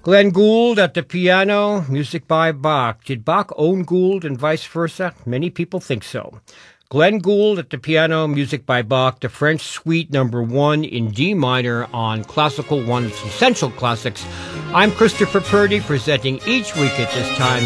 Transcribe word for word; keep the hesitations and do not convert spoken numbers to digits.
Glenn Gould at the piano, music by Bach. Did Bach own Gould and vice versa? Many people think so. Glenn Gould at the piano, music by Bach, the French Suite number one in D minor on Classical One's Essential Classics. I'm Christopher Purdy, presenting each week at this time